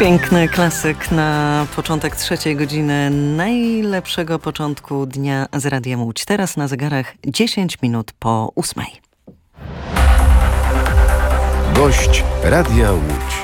Piękny klasyk na początek 3:00 najlepszego początku dnia z Radiem Łódź. Teraz na zegarach 10 minut po 8:00. Gość Radia Łódź.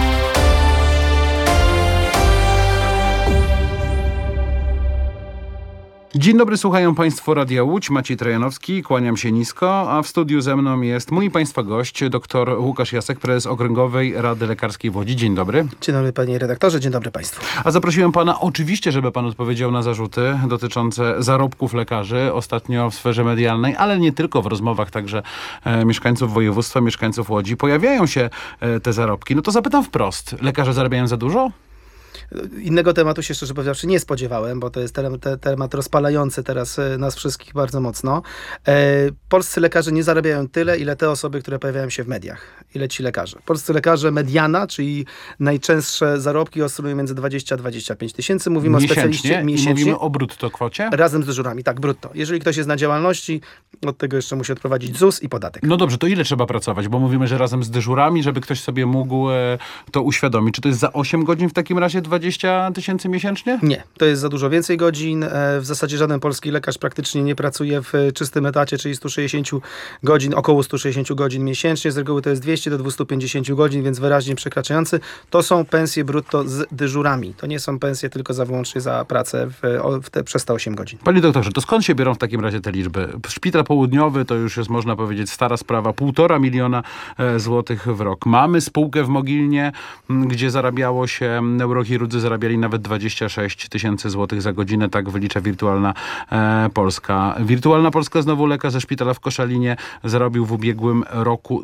Dzień dobry, słuchają Państwo Radia Łódź. Maciej Trajanowski, kłaniam się nisko, a w studiu ze mną jest mój Państwa gość, dr Łukasz Jasek, prezes Okręgowej Rady Lekarskiej w Łodzi. Dzień dobry. Dzień dobry panie redaktorze, dzień dobry Państwu. A zaprosiłem Pana oczywiście, żeby Pan odpowiedział na zarzuty dotyczące zarobków lekarzy ostatnio w sferze medialnej, ale nie tylko, w rozmowach także mieszkańców województwa, mieszkańców Łodzi. Pojawiają się te zarobki. No to zapytam wprost, lekarze zarabiają za dużo? Innego tematu się szczerze powiedziawszy nie spodziewałem, bo to jest temat rozpalający teraz nas wszystkich bardzo mocno. Polscy lekarze nie zarabiają tyle, ile te osoby, które pojawiają się w mediach. Ile ci lekarze. Polscy lekarze mediana, czyli najczęstsze zarobki oscylują między 20 a 25 tysięcy. Mówimy o specjaliście miesięcznie. Mówimy o brutto kwocie? Razem z dyżurami, tak, brutto. Jeżeli ktoś jest na działalności, od tego jeszcze musi odprowadzić ZUS i podatek. No dobrze, to ile trzeba pracować? Bo mówimy, że razem z dyżurami, żeby ktoś sobie mógł to uświadomić. Czy to jest za 8 godzin w takim razie 20 tysięcy miesięcznie? Nie, to jest za dużo więcej godzin. W zasadzie żaden polski lekarz praktycznie nie pracuje w czystym etacie, czyli 160 godzin, około 160 godzin miesięcznie. Z reguły to jest 200 do 250 godzin, więc wyraźnie przekraczający. To są pensje brutto z dyżurami. To nie są pensje tylko wyłącznie za pracę przez te 8 godzin. Panie doktorze, to skąd się biorą w takim razie te liczby? Szpital Południowy to już jest, można powiedzieć, stara sprawa. 1,5 miliona złotych w rok. Mamy spółkę w Mogilnie, gdzie zarabiało się, neurochirurdzy zarabiali nawet 26 tysięcy złotych za godzinę, tak wylicza Wirtualna Polska. Wirtualna Polska, znowu lekarz ze szpitala w Koszalinie, zarobił w ubiegłym roku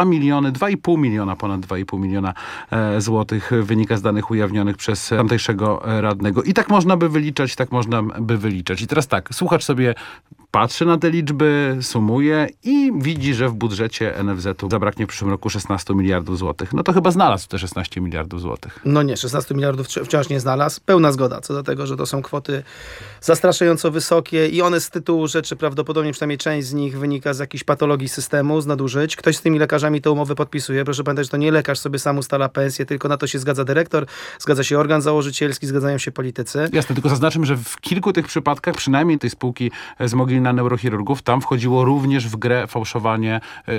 2,5 miliona, ponad 2,5 miliona złotych, wynika z danych ujawnionych przez tamtejszego radnego. I tak można by wyliczać, I teraz tak, słuchacz sobie patrzy na te liczby, sumuje i widzi, że w budżecie NFZ-u zabraknie w przyszłym roku 16 miliardów złotych. No to chyba znalazł te 16 miliardów złotych. No nie, 16 miliardów wciąż nie znalazł. Pełna zgoda co do tego, że to są kwoty zastraszająco wysokie i one z tytułu rzeczy prawdopodobnie, przynajmniej część z nich wynika z jakiejś patologii systemu, z nadużyć. Ktoś z tymi lekarzami te umowy podpisuje. Proszę pamiętać, że to nie lekarz sobie sam ustala pensję, tylko na to się zgadza dyrektor, zgadza się organ założycielski, zgadzają się politycy. Jasne, tylko zaznaczmy, że w kilku tych przypadkach, przynajmniej tej spółki z Mogilna neurochirurgów, tam wchodziło również w grę fałszowanie,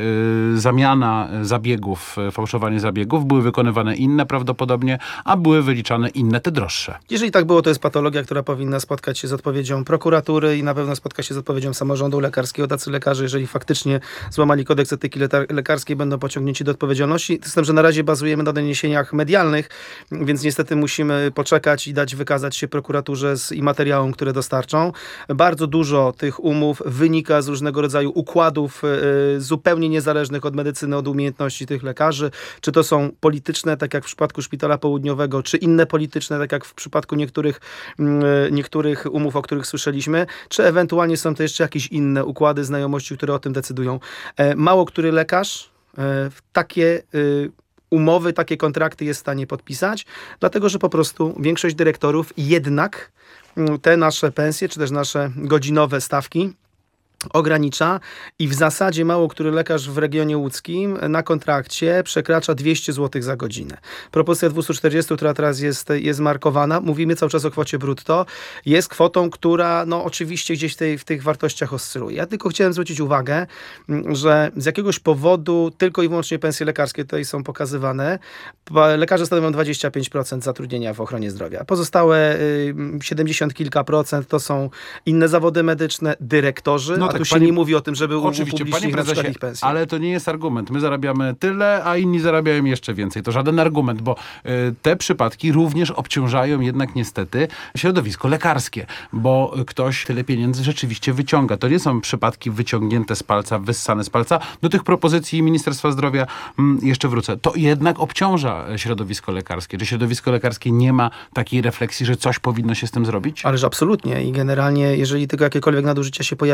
zamiana zabiegów, fałszowanie zabiegów. Były wykonywane inne prawdopodobnie, a były wyliczane inne, te droższe. Jeżeli tak było, to jest patologia, która powinna spotkać się z odpowiedzią prokuratury i na pewno spotka się z odpowiedzią samorządu lekarskiego. Tacy lekarze, jeżeli faktycznie złamali kodeks etyki lekarskiej, będą pociągnięci do odpowiedzialności. Z tym, że na razie bazujemy na doniesieniach medialnych, więc niestety musimy poczekać i dać wykazać się prokuraturze i materiałom, które dostarczą. Bardzo dużo tych umów wynika z różnego rodzaju układów zupełnie niezależnych od medycyny, od umiejętności tych lekarzy. Czy to są polityczne, tak jak w przypadku Szpitala Południowego, czy inne polityczne, tak jak w przypadku niektórych umów, o których słyszeliśmy, czy ewentualnie są to jeszcze jakieś inne układy, znajomości, które o tym decydują. Mało który lekarz takie umowy, takie kontrakty jest w stanie podpisać, dlatego że po prostu większość dyrektorów jednak te nasze pensje, czy też nasze godzinowe stawki ogranicza i w zasadzie mało który lekarz w regionie łódzkim na kontrakcie przekracza 200 zł za godzinę. Propozycja 240, która teraz jest markowana, mówimy cały czas o kwocie brutto, jest kwotą, która no oczywiście gdzieś w tych wartościach oscyluje. Ja tylko chciałem zwrócić uwagę, że z jakiegoś powodu tylko i wyłącznie pensje lekarskie tutaj są pokazywane. Lekarze stanowią 25% zatrudnienia w ochronie zdrowia. Pozostałe 70 kilka procent to są inne zawody medyczne, dyrektorzy, a tu się nie mówi o tym, żeby upublicznić na przykład ich pensję. Ale to nie jest argument. My zarabiamy tyle, a inni zarabiają jeszcze więcej. To żaden argument, bo te przypadki również obciążają jednak niestety środowisko lekarskie, bo ktoś tyle pieniędzy rzeczywiście wyciąga. To nie są przypadki wyciągnięte z palca, wyssane z palca. Do tych propozycji Ministerstwa Zdrowia jeszcze wrócę. To jednak obciąża środowisko lekarskie. Czy środowisko lekarskie nie ma takiej refleksji, że coś powinno się z tym zrobić? Ależ absolutnie i generalnie, jeżeli tylko jakiekolwiek nadużycia się pojawiły, to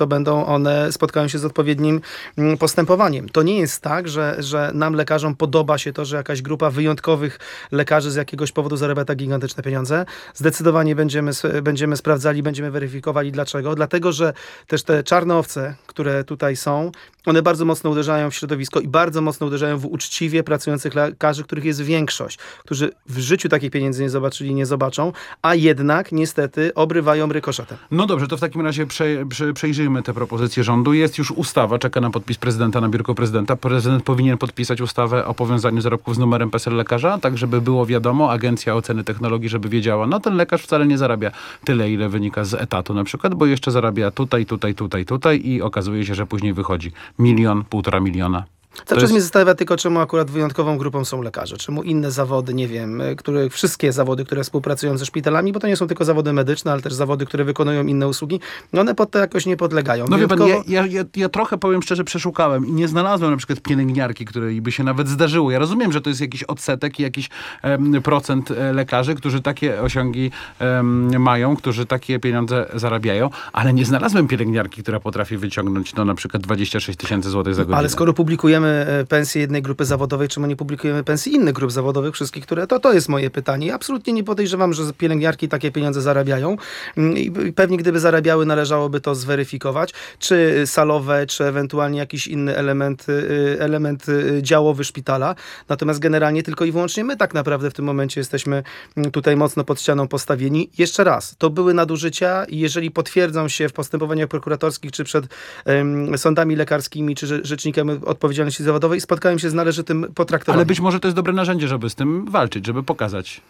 będą one, spotkają się z odpowiednim postępowaniem. To nie jest tak, że nam lekarzom podoba się to, że jakaś grupa wyjątkowych lekarzy z jakiegoś powodu zarabia tak gigantyczne pieniądze. Zdecydowanie będziemy sprawdzali, będziemy weryfikowali dlaczego. Dlatego, że też te czarne owce, które tutaj są, one bardzo mocno uderzają w środowisko i bardzo mocno uderzają w uczciwie pracujących lekarzy, których jest większość, którzy w życiu takich pieniędzy nie zobaczyli, nie zobaczą, a jednak niestety obrywają rykoszetem. No dobrze, to w takim razie przejrzyjmy te propozycje rządu. Jest już ustawa, czeka na podpis prezydenta, na biurko prezydenta. Prezydent powinien podpisać ustawę o powiązaniu zarobków z numerem PESEL lekarza, tak żeby było wiadomo, Agencja Oceny Technologii, żeby wiedziała, no ten lekarz wcale nie zarabia tyle, ile wynika z etatu na przykład, bo jeszcze zarabia tutaj i okazuje się, że później wychodzi 1 milion, 1,5 miliona. Cały czas mnie zastanawia tylko, czemu akurat wyjątkową grupą są lekarze. Czemu inne zawody, nie wiem, wszystkie zawody, które współpracują ze szpitalami, bo to nie są tylko zawody medyczne, ale też zawody, które wykonują inne usługi, one pod to jakoś nie podlegają. No wie pan, ja trochę, powiem szczerze, przeszukałem i nie znalazłem na przykład pielęgniarki, której by się nawet zdarzyło. Ja rozumiem, że to jest jakiś odsetek i jakiś procent lekarzy, którzy takie osiągi mają, którzy takie pieniądze zarabiają, ale nie znalazłem pielęgniarki, która potrafi wyciągnąć na przykład 26 000 złotych za godzinę. Ale skoro publikujemy pensję jednej grupy zawodowej, czemu nie publikujemy pensji innych grup zawodowych, wszystkich, które... To jest moje pytanie. Ja absolutnie nie podejrzewam, że pielęgniarki takie pieniądze zarabiają. I pewnie gdyby zarabiały, należałoby to zweryfikować, czy salowe, czy ewentualnie jakiś inny element działowy szpitala. Natomiast generalnie tylko i wyłącznie my tak naprawdę w tym momencie jesteśmy tutaj mocno pod ścianą postawieni. Jeszcze raz, to były nadużycia i jeżeli potwierdzą się w postępowaniach prokuratorskich, czy przed sądami lekarskimi, czy rzecznikiem odpowiedzialności zawodowej, spotkałem się z należytym potraktowaniem. Ale być może to jest dobre narzędzie, żeby z tym walczyć, żeby pokazać.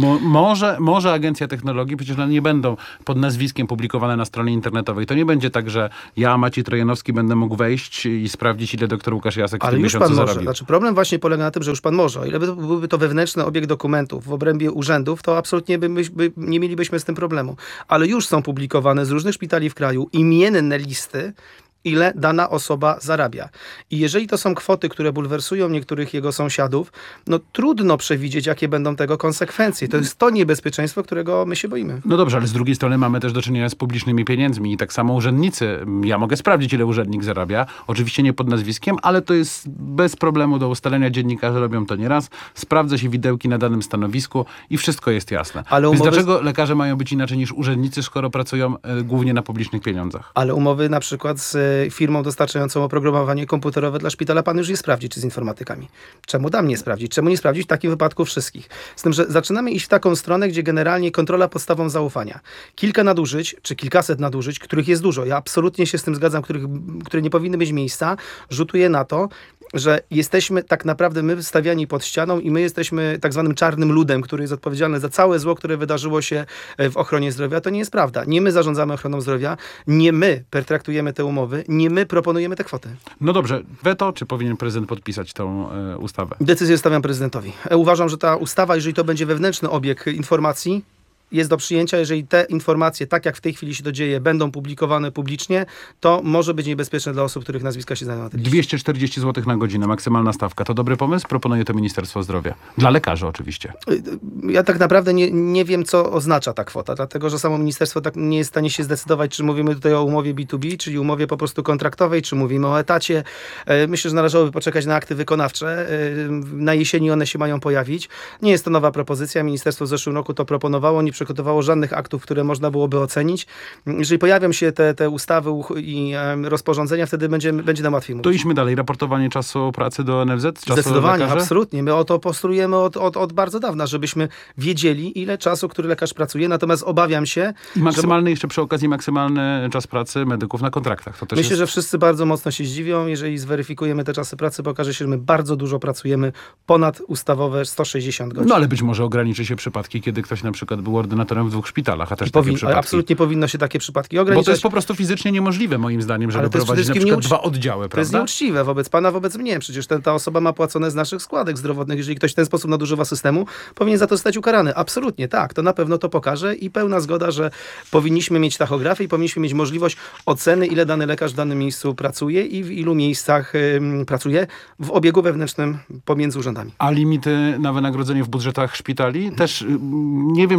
Może Agencja Technologii, przecież one nie będą pod nazwiskiem publikowane na stronie internetowej. To nie będzie tak, że ja, Maciej Trojanowski, będę mógł wejść i sprawdzić, ile doktor Łukasz Jasek w tym miesiącu zarobił. Znaczy, problem właśnie polega na tym, że już pan może. O ile byłby to wewnętrzny obieg dokumentów w obrębie urzędów, to absolutnie nie mielibyśmy z tym problemu. Ale już są publikowane z różnych szpitali w kraju imienne listy, ile dana osoba zarabia. I jeżeli to są kwoty, które bulwersują niektórych jego sąsiadów, no trudno przewidzieć, jakie będą tego konsekwencje. To jest to niebezpieczeństwo, którego my się boimy. No dobrze, ale z drugiej strony mamy też do czynienia z publicznymi pieniędzmi i tak samo urzędnicy. Ja mogę sprawdzić, ile urzędnik zarabia. Oczywiście nie pod nazwiskiem, ale to jest bez problemu do ustalenia. Dziennikarze robią to nieraz. Sprawdza się widełki na danym stanowisku i wszystko jest jasne. Więc dlaczego lekarze mają być inaczej niż urzędnicy, skoro pracują głównie na publicznych pieniądzach? Ale umowy na przykład z firmą dostarczającą oprogramowanie komputerowe dla szpitala pan już je sprawdzi, czy z informatykami. Czemu tam nie sprawdzić? Czemu nie sprawdzić w takim wypadku wszystkich? Z tym, że zaczynamy iść w taką stronę, gdzie generalnie kontrola podstawą zaufania. Kilka nadużyć, czy kilkaset nadużyć, których jest dużo. Ja absolutnie się z tym zgadzam, które nie powinny mieć miejsca, rzutuje na to, że jesteśmy tak naprawdę my stawiani pod ścianą i my jesteśmy tak zwanym czarnym ludem, który jest odpowiedzialny za całe zło, które wydarzyło się w ochronie zdrowia. To nie jest prawda. Nie my zarządzamy ochroną zdrowia, nie my pertraktujemy te umowy, nie my proponujemy te kwoty. No dobrze, weto, czy powinien prezydent podpisać tą ustawę? Decyzję stawiam prezydentowi. Uważam, że ta ustawa, jeżeli to będzie wewnętrzny obieg informacji, jest do przyjęcia. Jeżeli te informacje, tak jak w tej chwili się to dzieje, będą publikowane publicznie, to może być niebezpieczne dla osób, których nazwiska się znajdą na tej liście. 240 zł na godzinę, maksymalna stawka. To dobry pomysł? Proponuje to Ministerstwo Zdrowia. Dla lekarzy oczywiście. Ja tak naprawdę nie wiem, co oznacza ta kwota, dlatego, że samo ministerstwo tak nie jest w stanie się zdecydować, czy mówimy tutaj o umowie B2B, czyli umowie po prostu kontraktowej, czy mówimy o etacie. Myślę, że należałoby poczekać na akty wykonawcze. Na jesieni one się mają pojawić. Nie jest to nowa propozycja. Ministerstwo w zeszłym roku to proponowało. Nie przygotowało żadnych aktów, które można byłoby ocenić. Jeżeli pojawią się te ustawy i rozporządzenia, wtedy będzie nam łatwiej mówić. To idźmy dalej. Raportowanie czasu pracy do NFZ? Zdecydowanie, absolutnie. My o to postulujemy od bardzo dawna, żebyśmy wiedzieli, ile czasu, który lekarz pracuje. Natomiast obawiam się... I maksymalny, jeszcze przy okazji, maksymalny czas pracy medyków na kontraktach. To też Myślę, że wszyscy bardzo mocno się zdziwią. Jeżeli zweryfikujemy te czasy pracy, pokaże się, że my bardzo dużo pracujemy, ponad ustawowe 160 godzin. No ale być może ograniczy się przypadki, kiedy ktoś na przykład był ordynatorem w 2 szpitalach, a też takie przypadki. Absolutnie powinno się takie przypadki ograniczać. Bo to jest po prostu fizycznie niemożliwe, moim zdaniem, żeby prowadzić na przykład 2 oddziały, prawda? To jest nieuczciwe wobec pana, wobec mnie. Przecież ta osoba ma płacone z naszych składek zdrowotnych. Jeżeli ktoś w ten sposób nadużywa systemu, powinien za to zostać ukarany. Absolutnie tak. To na pewno to pokaże i pełna zgoda, że powinniśmy mieć tachografię i powinniśmy mieć możliwość oceny, ile dany lekarz w danym miejscu pracuje i w ilu miejscach pracuje w obiegu wewnętrznym pomiędzy urzędami. A limity na wynagrodzenie w budżetach szpitali? Też nie wiem, czy rozmawialiśmy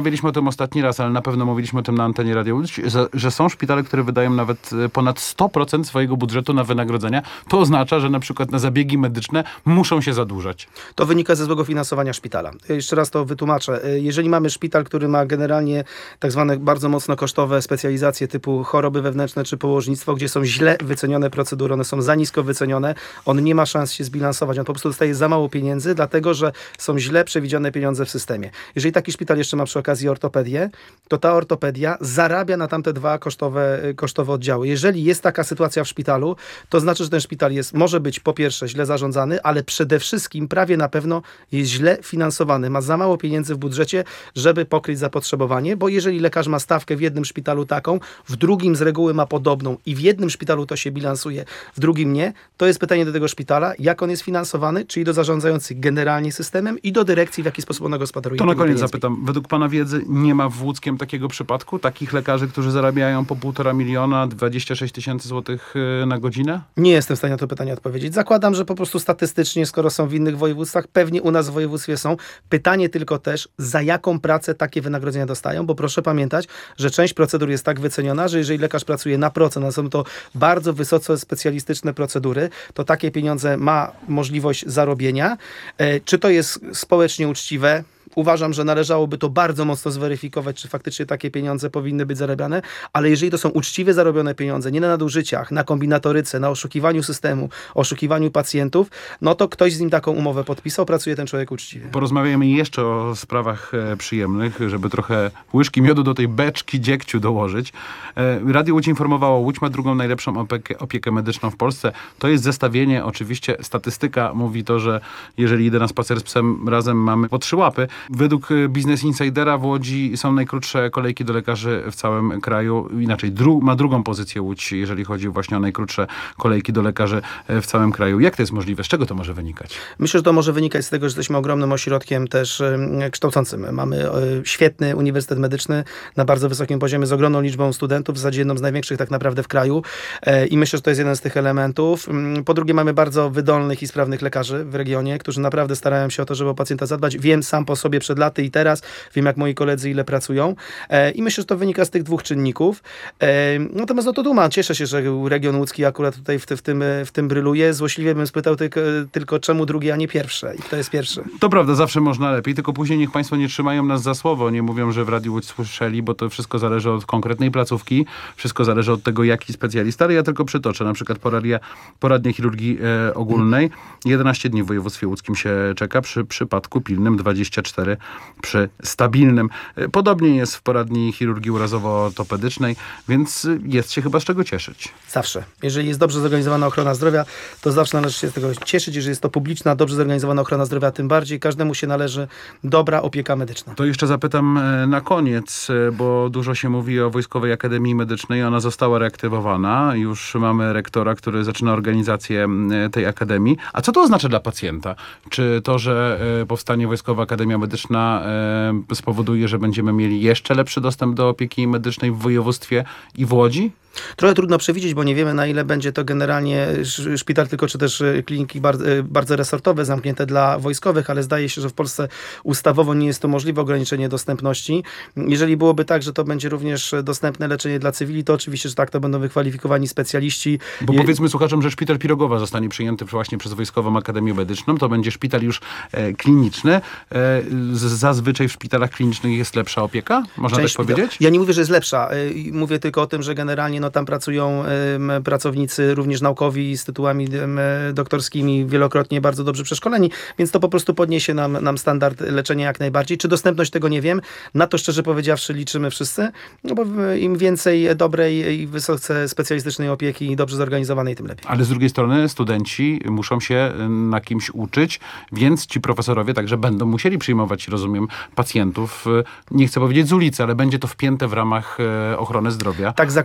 rozmawialiśmy o tym ostatni raz, ale na pewno mówiliśmy o tym na antenie Radia Łódź, że są szpitale, które wydają nawet ponad 100% swojego budżetu na wynagrodzenia. To oznacza, że na przykład na zabiegi medyczne muszą się zadłużać. To wynika ze złego finansowania szpitala. Jeszcze raz to wytłumaczę. Jeżeli mamy szpital, który ma generalnie tak zwane bardzo mocno kosztowe specjalizacje typu choroby wewnętrzne czy położnictwo, gdzie są źle wycenione procedury, one są za nisko wycenione, on nie ma szans się zbilansować. On po prostu dostaje za mało pieniędzy, dlatego że są źle przewidziane pieniądze w systemie. Jeżeli taki szpital jeszcze ma przy okazji ortopedię, to ta ortopedia zarabia na tamte dwa kosztowe oddziały. Jeżeli jest taka sytuacja w szpitalu, to znaczy, że ten szpital może być po pierwsze źle zarządzany, ale przede wszystkim prawie na pewno jest źle finansowany. Ma za mało pieniędzy w budżecie, żeby pokryć zapotrzebowanie, bo jeżeli lekarz ma stawkę w jednym szpitalu taką, w drugim z reguły ma podobną i w jednym szpitalu to się bilansuje, w drugim nie, to jest pytanie do tego szpitala, jak on jest finansowany, czyli do zarządzających generalnie systemem i do dyrekcji, w jaki sposób ona gospodaruje. To na koniec pieniędzmi. zapytam, według pana wiedzy nie ma w Łódzkiem takiego przypadku? Takich lekarzy, którzy zarabiają po 1,5 miliona, 26 tysięcy złotych na godzinę? Nie jestem w stanie na to pytanie odpowiedzieć. Zakładam, że po prostu statystycznie, skoro są w innych województwach, pewnie u nas w województwie są. Pytanie tylko też, za jaką pracę takie wynagrodzenia dostają, bo proszę pamiętać, że część procedur jest tak wyceniona, że jeżeli lekarz pracuje na procent, a są to bardzo wysoce specjalistyczne procedury, to takie pieniądze ma możliwość zarobienia. Czy to jest społecznie uczciwe? Uważam, że należałoby to bardzo mocno zweryfikować, czy faktycznie takie pieniądze powinny być zarabiane, ale jeżeli to są uczciwie zarobione pieniądze, nie na nadużyciach, na kombinatoryce, na oszukiwaniu systemu, oszukiwaniu pacjentów, no to ktoś z nim taką umowę podpisał, pracuje ten człowiek uczciwie. Porozmawiamy jeszcze o sprawach przyjemnych, żeby trochę łyżki miodu do tej beczki dziegciu dołożyć. Radio Łódź informowało, Łódź ma drugą najlepszą opiekę medyczną w Polsce. To jest zestawienie, oczywiście statystyka mówi to, że jeżeli idę na spacer z psem, razem mamy po 3 łapy. Według Business Insidera w Łodzi są najkrótsze kolejki do lekarzy w całym kraju. Inaczej, ma drugą pozycję Łódź, jeżeli chodzi właśnie o najkrótsze kolejki do lekarzy w całym kraju. Jak to jest możliwe? Z czego to może wynikać? Myślę, że to może wynikać z tego, że jesteśmy ogromnym ośrodkiem też kształcącym. Mamy świetny uniwersytet medyczny na bardzo wysokim poziomie z ogromną liczbą studentów, w zasadzie jedną z największych tak naprawdę w kraju i myślę, że to jest jeden z tych elementów. Po drugie, mamy bardzo wydolnych i sprawnych lekarzy w regionie, którzy naprawdę starają się o to, żeby o pacjenta zadbać. Wiem sam po sobie przed laty i teraz, wiem jak moi koledzy ile pracują i myślę, że to wynika z tych 2 czynników. Natomiast no to duma, cieszę się, że region łódzki akurat tutaj w tym bryluje. Złośliwie bym spytał tylko czemu drugie, a nie pierwsze i kto jest pierwszy. To prawda, zawsze można lepiej, tylko później niech państwo nie trzymają nas za słowo, nie mówią, że w Radiu Łódź słyszeli, bo to wszystko zależy od konkretnej placówki, wszystko zależy od tego, jaki specjalista, ale ja tylko przytoczę, na przykład poradnia chirurgii ogólnej, 11 dni w województwie łódzkim się czeka, przy przypadku pilnym 24 przy stabilnym. Podobnie jest w poradni chirurgii urazowo-ortopedycznej, więc jest się chyba z czego cieszyć. Zawsze. Jeżeli jest dobrze zorganizowana ochrona zdrowia, to zawsze należy się z tego cieszyć. Jeżeli jest to publiczna, dobrze zorganizowana ochrona zdrowia, tym bardziej każdemu się należy dobra opieka medyczna. To jeszcze zapytam na koniec, bo dużo się mówi o Wojskowej Akademii Medycznej. Ona została reaktywowana. Już mamy rektora, który zaczyna organizację tej akademii. A co to oznacza dla pacjenta? Czy to, że powstanie Wojskowa Akademia Medyczna spowoduje, że będziemy mieli jeszcze lepszy dostęp do opieki medycznej w województwie i w Łodzi? Trochę trudno przewidzieć, bo nie wiemy, na ile będzie to generalnie szpital, tylko czy też kliniki bardzo resortowe, zamknięte dla wojskowych, ale zdaje się, że w Polsce ustawowo nie jest to możliwe ograniczenie dostępności. Jeżeli byłoby tak, że to będzie również dostępne leczenie dla cywili, to oczywiście, że tak, to będą wykwalifikowani specjaliści. Bo powiedzmy słuchaczom, że szpital Pirogowa zostanie przyjęty właśnie przez Wojskową Akademię Medyczną. To będzie szpital już kliniczny. Zazwyczaj w szpitalach klinicznych jest lepsza opieka? Można tak powiedzieć? Ja nie mówię, że jest lepsza. Mówię tylko o tym, że generalnie tam pracują pracownicy również naukowi z tytułami doktorskimi, wielokrotnie bardzo dobrze przeszkoleni, więc to po prostu podniesie nam standard leczenia jak najbardziej. Czy dostępność tego nie wiem. Na to szczerze powiedziawszy liczymy wszyscy, no bo im więcej dobrej i wysoce specjalistycznej opieki i dobrze zorganizowanej, tym lepiej. Ale z drugiej strony studenci muszą się na kimś uczyć, więc ci profesorowie także będą musieli przyjmować, rozumiem, pacjentów, nie chcę powiedzieć z ulicy, ale będzie to wpięte w ramach ochrony zdrowia. Tak zakładam. Poza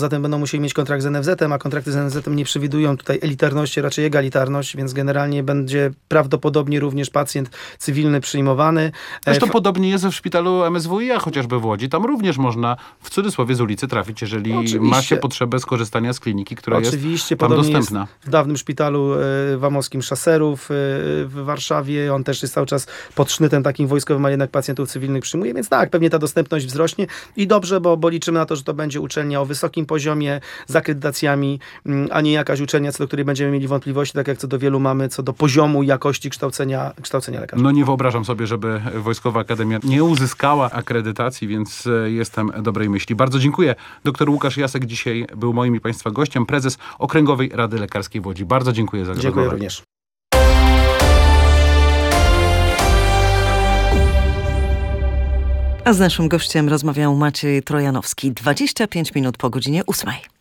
poza tym będą musieli mieć kontrakt z NFZ-em, a kontrakty z NFZ-em nie przewidują tutaj elitarności, raczej egalitarność, więc generalnie będzie prawdopodobnie również pacjent cywilny przyjmowany. Zresztą podobnie jest w szpitalu MSWiA, chociażby w Łodzi. Tam również można w cudzysłowie z ulicy trafić, jeżeli ma się potrzebę skorzystania z kliniki, która jest tam dostępna. Jest w dawnym szpitalu wamowskim Szaserów w Warszawie. On też jest cały czas pod sznytem takim wojskowym, a jednak pacjentów cywilnych przyjmuje, więc tak, pewnie ta dostępność wzrośnie i dobrze, bo liczymy na to, że to będzie uczelnia o wysokim poziomie, z akredytacjami, a nie jakaś uczelnia, co do której będziemy mieli wątpliwości, tak jak co do wielu mamy, co do poziomu i jakości kształcenia lekarzy. No nie wyobrażam sobie, żeby Wojskowa Akademia nie uzyskała akredytacji, więc jestem dobrej myśli. Bardzo dziękuję. Dr Łukasz Jasek dzisiaj był moim i Państwa gościem, prezes Okręgowej Rady Lekarskiej w Łodzi. Bardzo dziękuję za rozmowę. Dziękuję również. A z naszym gościem rozmawiał Maciej Trojanowski. 25 minut po godzinie 8.